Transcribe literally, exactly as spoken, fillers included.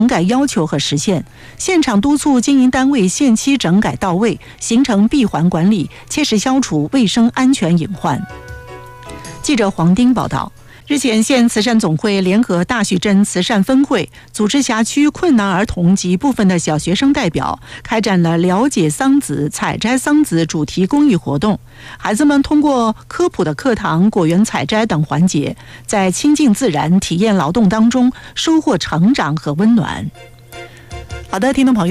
整改要求和实现，现场督促经营单位限期整改到位，形成闭环管理，切实消除卫生安全隐患。记者黄丁报道。日前，县慈善总会联合大叙镇慈善分会组织辖区困难儿童及部分的小学生代表开展了了解桑梓、采摘桑梓主题公益活动。孩子们通过科普的课堂、果园采摘等环节，在亲近自然、体验劳动当中收获成长和温暖。好的，听众朋友。